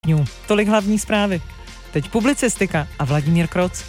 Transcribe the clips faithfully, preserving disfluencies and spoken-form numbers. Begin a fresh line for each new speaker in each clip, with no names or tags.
Tolik hlavní zprávy. Teď publicistika a Vladimír Kroc.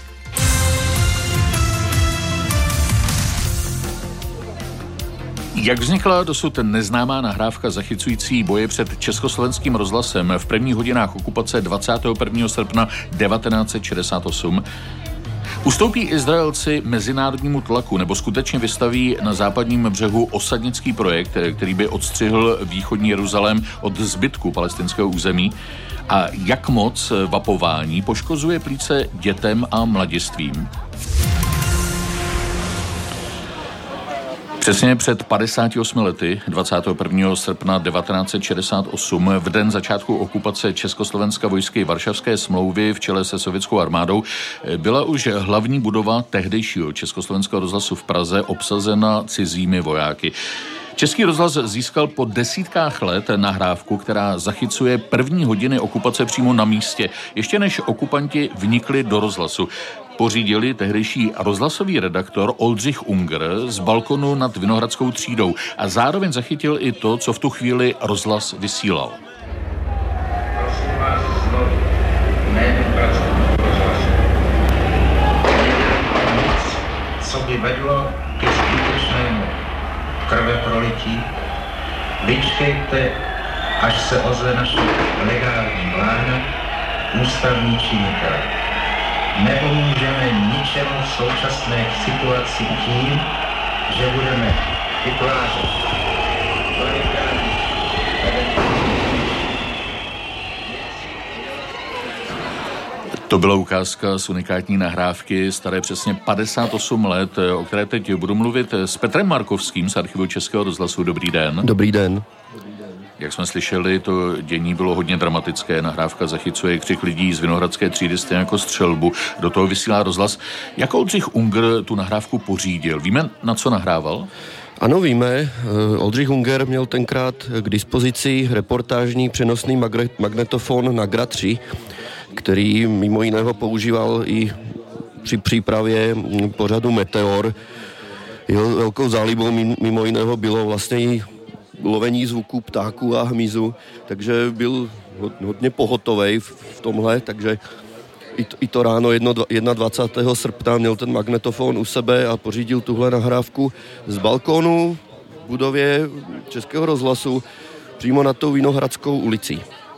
Jak vznikla dosud neznámá nahrávka zachycující boje před Československým rozhlasem v prvních hodinách okupace dvacátého prvního srpna devatenáct set šedesát osm? Ustoupí Izraelci mezinárodnímu tlaku nebo skutečně vystaví na západním břehu osadnický projekt, který by odstřihl východní Jeruzalém od zbytku palestinského území? A jak moc vapování poškozuje plíce dětem a mladistvím? Přesně před padesáti osmi lety, dvacátého prvního srpna devatenáct set šedesát osm, v den začátku okupace Československa vojsky Varšavské smlouvy v čele se sovětskou armádou, byla už hlavní budova tehdejšího Československého rozhlasu v Praze obsazena cizími vojáky. Český rozhlas získal po desítkách let nahrávku, která zachycuje první hodiny okupace přímo na místě, ještě než okupanti vnikli do rozhlasu. Pořídili tehdejší rozhlasový redaktor Oldřich Unger z balkonu nad Vinohradskou třídou a zároveň zachytil i to, co v tu chvíli rozhlas vysílal.
Prosím vás znovu, jménem pracovníků rozhlasu. Nic, co by vedlo ke skutečnému krveprolití, vyčkejte, až se ozve naše legální vláda, ústavní činitelé. Nepomůžeme ničemu v současné situaci tím, že budeme vytvářet.
To byla ukázka z unikátní nahrávky staré přesně padesát osm let, o které teď budu mluvit s Petrem Markovským z archivu Českého rozhlasu. Dobrý den.
Dobrý den.
Jak jsme slyšeli, to dění bylo hodně dramatické. Nahrávka zachycuje křik lidí z Vinohradské třídy stejně jako střelbu. Do toho vysílá rozhlas. Jak Oldřich Unger tu nahrávku pořídil? Víme, na co nahrával?
Ano, víme. Oldřich Unger měl tenkrát k dispozici reportážní přenosný magnetofon Nagra tři, který mimo jiného používal i při přípravě pořadu Meteor. Jeho velkou zálibou mimo jiného bylo vlastně i lovení zvuků ptáků a hmyzu, takže byl hodně pohotovej v tomhle, takže i to, i to ráno dvacátého prvního srpna měl ten magnetofon u sebe a pořídil tuhle nahrávku z balkónu v budově Českého rozhlasu přímo nad tou Vinohradskou ulicí.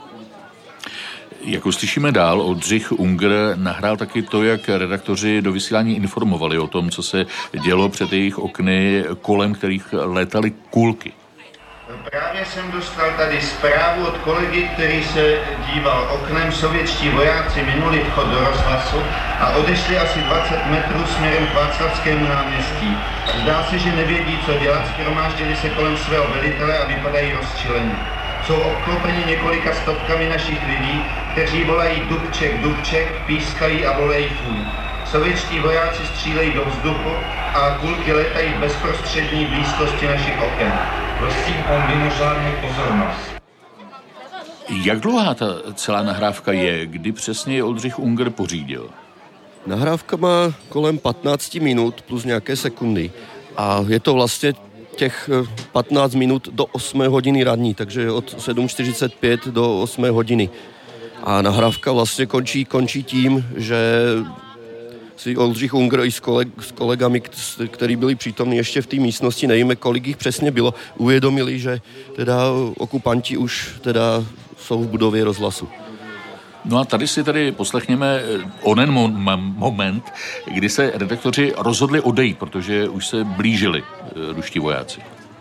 Jak uslyšíme dál, Oldřich Unger nahrál taky to, jak redaktoři do vysílání informovali o tom, co se dělo před jejich okny, kolem kterých létaly kulky.
Právě jsem dostal tady zprávu od kolegy, který se díval oknem. Sovětští vojáci minuli vchod do rozhlasu a odešli asi dvacet metrů směrem k Václavskému náměstí. Zdá se, že nevědí, co dělat, shromáždili se kolem svého velitele a vypadají rozčilení. Jsou obklopeni několika stovkami našich lidí, kteří volají Dubček, Dubček, pískají a volají fuj. Sovětští vojáci střílejí do vzduchu a kulky letají v bezprostřední blízkosti našich oken. Prosím o mimořádnou pozornost.
Jak dlouhá ta celá nahrávka je? Kdy přesně je Oldřich Unger pořídil?
Nahrávka má kolem patnáct minut plus nějaké sekundy. A je to vlastně těch patnáct minut do osmé hodiny ranní, takže od sedm čtyřicet pět do osmé hodiny. A nahrávka vlastně končí, končí tím, že si Oldřich Unger i s, koleg, s kolegami, kteří byli přítomní ještě v té místnosti, nevíme, kolik jich přesně bylo, uvědomili, že teda okupanti už teda jsou v budově rozhlasu.
No a tady si tady poslechněme onen mo- moment, kdy se redaktoři rozhodli odejít, protože už se blížili ruští vojáci.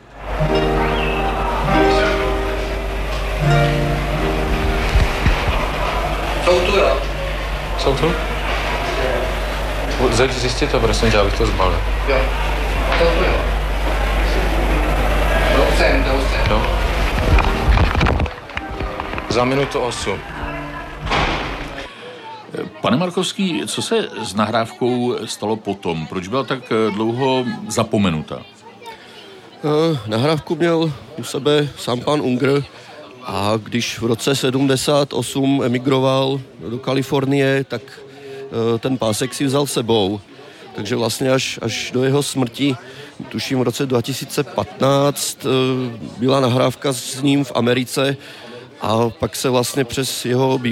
Jsou tu, jo?
Jsou tu? Zjistit to, prosím, že abych to zbalil.
Jo. Jsou tu, jo? Jdou sem, jdou sem.
Jo. Za minutu osm.
Pane Markovský, co se s nahrávkou stalo potom? Proč byla tak dlouho zapomenuta?
Eh, nahrávku měl u sebe sám pan Unger a když v roce sedmdesát osm emigroval do Kalifornie, tak eh, ten pásek si vzal sebou. Takže vlastně až, až do jeho smrti, tuším v roce dva tisíce patnáct, eh, byla nahrávka s ním v Americe a pak se vlastně přes jeho